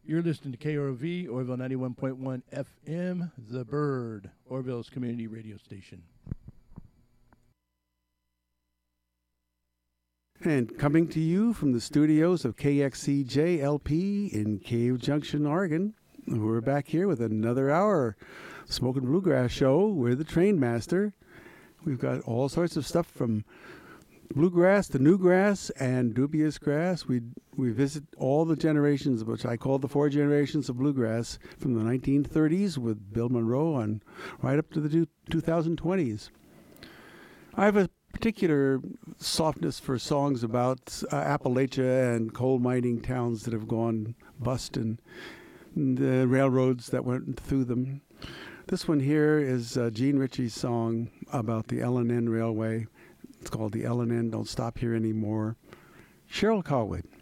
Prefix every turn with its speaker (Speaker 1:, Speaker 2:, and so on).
Speaker 1: You're listening to KROV, Orville 91.1 FM, The Bird, Orville's community radio station.
Speaker 2: And coming to you from the studios of KXCJ-LP in Cave Junction, Oregon, we're back here with another hour Smokin' Bluegrass show. We're the Train Master. We've got all sorts of stuff from bluegrass to newgrass and dubious grass. We visit all the generations, which I call the 4 generations of bluegrass, from the 1930s with Bill Monroe on right up to the 2020s. I have a particular softness for songs about Appalachia and coal mining towns that have gone bust and the railroads that went through them. This one here is Gene Ritchie's song about the L&N Railway. It's called The L&N Don't Stop Here Anymore. Cheryl Colwood.